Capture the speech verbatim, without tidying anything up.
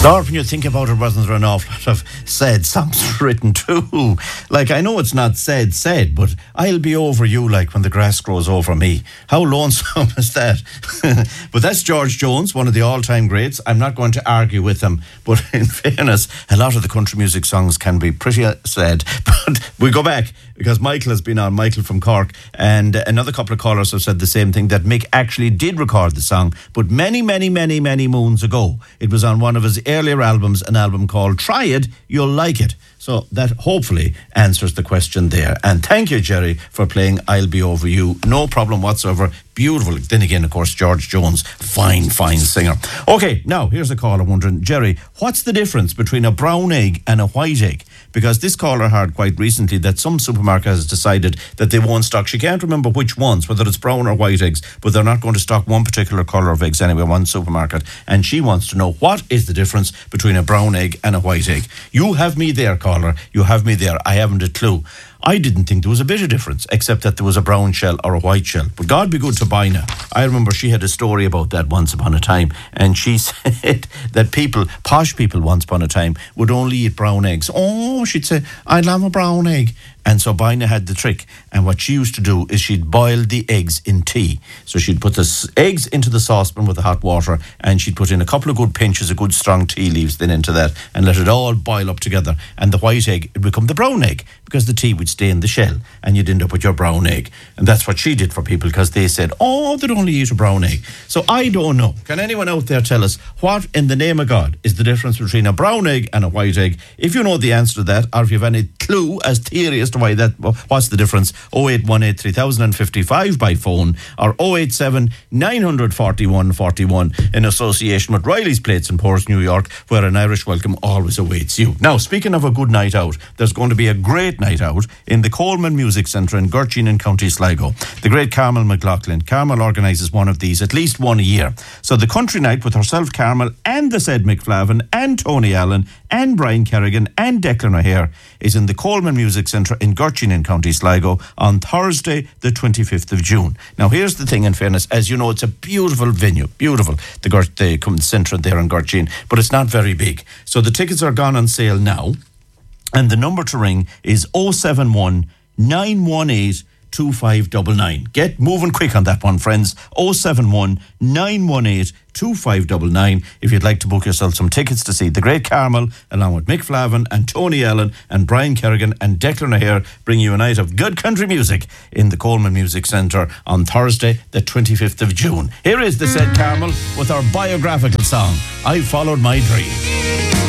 Lord, when you think about it, wasn't there an awful lot of sad songs written too? Like, I know it's not said, said, but I'll be over you like when the grass grows over me. How lonesome is that? But that's George Jones, one of the all-time greats. I'm not going to argue with him, but in fairness, a lot of the country music songs can be pretty sad. But we go back, because Michael has been on, Michael from Cork, and another couple of callers have said the same thing, that Mick actually did record the song, but many, many, many, many moons ago. It was on one of his earlier albums, an album called Try It, You'll Like It. So that hopefully answers the question there. And thank you, Jerry, for playing I'll Be Over You. No problem whatsoever. Beautiful. Then again, of course, George Jones, fine, fine singer. Okay, now, here's a caller wondering, Jerry, what's the difference between a brown egg and a white egg? Because this caller heard quite recently that some supermarket has decided that they won't stock, she can't remember which ones, whether it's brown or white eggs, but they're not going to stock one particular colour of eggs anyway, one supermarket. And she wants to know, what is the difference between a brown egg and a white egg? You have me there, caller. You have me there. I haven't a clue. I didn't think there was a bit of difference, except that there was a brown shell or a white shell. But God be good to Bina. I remember she had a story about that once upon a time, and she said that people, posh people once upon a time, would only eat brown eggs. Oh, she'd say, I'd love a brown egg. And so Bina had the trick, and what she used to do is she'd boil the eggs in tea. So she'd put the s- eggs into the saucepan with the hot water, and she'd put in a couple of good pinches of good strong tea leaves then into that, and let it all boil up together. And the white egg would become the brown egg, because the tea would stay in the shell, and you'd end up with your brown egg. And that's what she did for people, because they said, oh, they'd only eat a brown egg. So I don't know. Can anyone out there tell us what, in the name of God, is the difference between a brown egg and a white egg? If you know the answer to that, or if you have any clue as theory as to why that, what's the difference, oh eight one eight, three thousand fifty-five by phone, or oh eight seven, nine four one, four one, in association with Riley's Plates in Ports, New York, where an Irish welcome always awaits you. Now, speaking of a good night out, there's going to be a great night out in the Coleman Music Centre in Gurchin in County Sligo. The great Carmel McLaughlin. Carmel organises one of these, at least one a year. So the country night with herself, Carmel, and the said McFlavin, and Tony Allen, and Brian Kerrigan, and Declan O'Hare is in the Coleman Music Centre in Gurchin in County Sligo on Thursday, the twenty-fifth of June. Now, here's the thing, in fairness, as you know, it's a beautiful venue, beautiful, the, Gur- the Centre there in Gurchin, but it's not very big. So the tickets are gone on sale now, and the number to ring is oh seven one, nine one eight, two five nine nine. Get moving quick on that one, friends. oh seven one, nine one eight, two five nine nine if you'd like to book yourself some tickets to see the great Carmel, along with Mick Flavin and Tony Allen and Brian Kerrigan and Declan O'Hare, bring you a night of good country music in the Coleman Music Centre on Thursday, the twenty-fifth of June. Here is the said Carmel with our biographical song, I Followed My Dream.